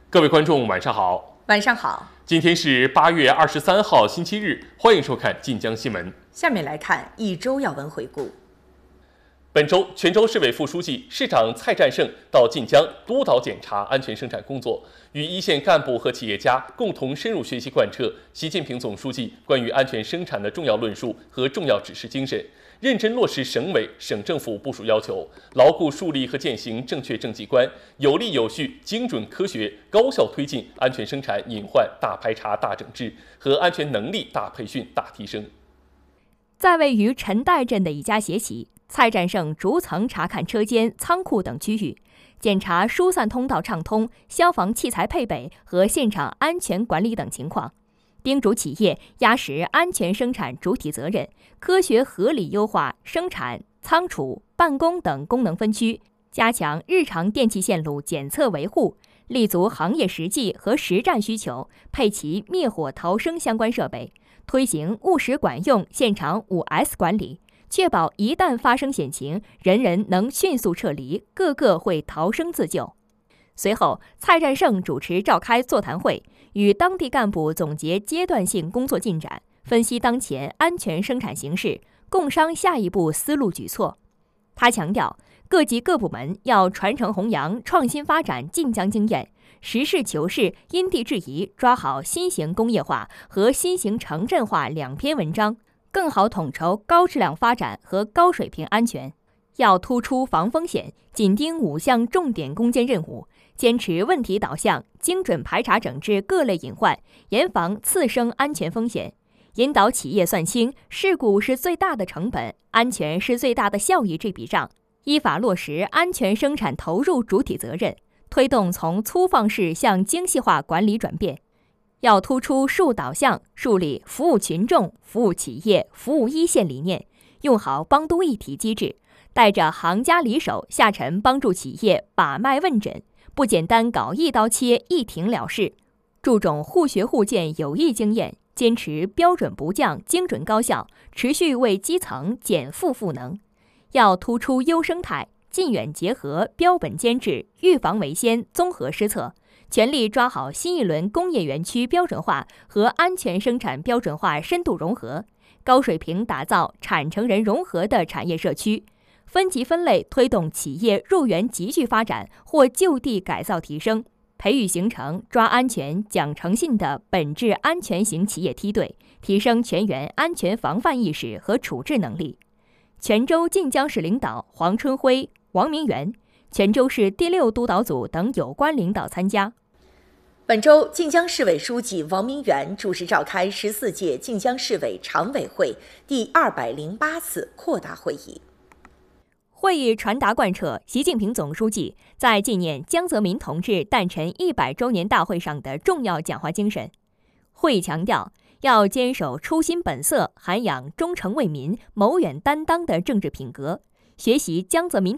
各位观众，晚上好。 晚上好。 今天是8月23号，星期日，欢迎收看晋江新闻。 下面来看一周要闻回顾。 本周，泉州市委副书记、市长蔡占胜到晋江督导检查安全生产工作，与一线干部和企业家共同深入学习贯彻习近平总书记关于安全生产的重要论述和重要指示精神，认真落实省委、省政府部署要求，牢固树立和践行正确政绩观，有力有序、精准科学、高效推进安全生产隐患大排查、大整治和安全能力大培训、大提升。 在位于陈岱镇的一家协企，蔡占胜逐层查看车间、仓库等区域，检查疏散通道畅通、消防器材配备和现场安全管理等情况，叮嘱企业压实安全生产主体责任，科学合理优化生产、仓储、办公等功能分区，加强日常电气线路检测维护，立足行业实际和实战需求，配齐灭火逃生相关设备，推行务实管用现场5S 管理，确保一旦发生险情，人人能迅速撤离，个个会逃生自救。随后，蔡占胜主持召开座谈会，与当地干部总结阶段性工作进展，分析当前安全生产形势，共商下一步思路举措。他强调，各级各部门要传承弘扬创新发展晋江经验，实事求是、因地制宜抓好新型工业化和新型城镇化两篇文章，更好统筹高质量发展和高水平安全。要突出防风险，紧盯5项重点攻坚任务，坚持问题导向，精准排查整治各类隐患，严防次生安全风险，引导企业算清事故是最大的成本，安全是最大的效益这笔账，依法落实安全生产投入主体责任，推动从粗放式向精细化管理转变。要突出树导向，树立服务群众、服务企业、服务一线理念，用好帮督一体机制，带着行家里手下沉帮助企业把脉问诊，不简单搞一刀切一停了事，注重互学互鉴有益经验，坚持标准不降、精准高效，持续为基层减负赋能。要突出优生态，近远结合，标本兼治，预防为先，综合施策，全力抓好新一轮工业园区标准化和安全生产标准化深度融合，高水平打造产承人融合的产业社区，分级分类推动企业入园集聚发展或就地改造提升，培育形成抓安全、讲诚信的本质安全型企业梯队，提升全员安全防范意识和处置能力。泉州晋江市领导黄春辉、王明元，泉州市第6督导组等有关领导参加。 本周，晋江市委书记王明元主持召开14届晋江市委常委会第208次扩大会议。 会议传达贯彻习近平总书记在纪念江泽民同志诞辰100周年大会上的重要讲话精神。会议强调，要坚守初心本色，涵养忠诚为民、谋远担当的政治品格，学习江泽民